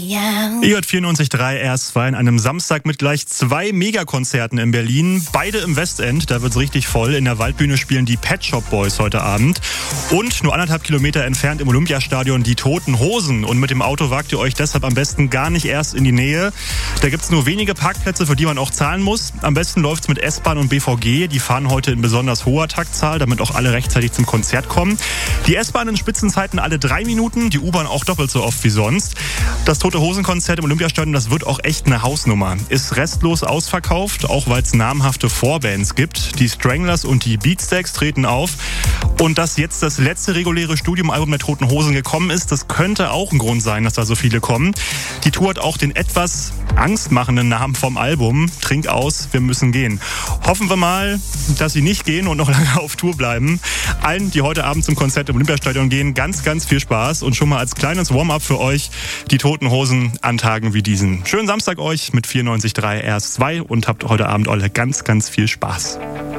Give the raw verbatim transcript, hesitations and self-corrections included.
E J vierundneunzig Komma drei R zwei in einem Samstag mit gleich zwei Megakonzerten in Berlin. Beide im Westend, da wird's richtig voll. In der Waldbühne spielen die Pet Shop Boys heute Abend. Und nur anderthalb Kilometer entfernt im Olympiastadion die Toten Hosen. Und mit dem Auto wagt ihr euch deshalb am besten gar nicht erst in die Nähe. Da gibt's nur wenige Parkplätze, für die man auch zahlen muss. Am besten läuft's mit S-Bahn und B V G. Die fahren heute in besonders hoher Taktzahl, damit auch alle rechtzeitig zum Konzert kommen. Die S-Bahn in Spitzenzeiten alle drei Minuten, die U-Bahn auch doppelt so oft wie sonst. Das Tote-Hosen-Konzert im Olympiastadion, das wird auch echt eine Hausnummer. Ist restlos ausverkauft, auch weil es namhafte Vorbands gibt. Die Stranglers und die Beatsteaks treten auf. Und dass jetzt das letzte reguläre Studiumalbum der Toten Hosen gekommen ist, das könnte auch ein Grund sein, dass da so viele kommen. Die Tour hat auch den etwas angstmachenden Namen vom Album. Trink aus, wir müssen gehen. Hoffen wir mal, dass sie nicht gehen und noch lange auf Tour bleiben. Allen, die heute Abend zum Konzert im Olympiastadion gehen, ganz, ganz viel Spaß. Und schon mal als kleines Warm-up für euch die Toten Hosen an Tagen wie diesen. Schönen Samstag euch mit vierundneunzig Komma drei R zwei und habt heute Abend alle ganz, ganz viel Spaß.